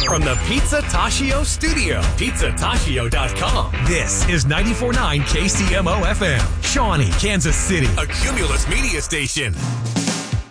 from the Pizza Tashio studio, pizzatashio.com. This is 94.9 KCMO FM, Shawnee, Kansas City, a Cumulus media station.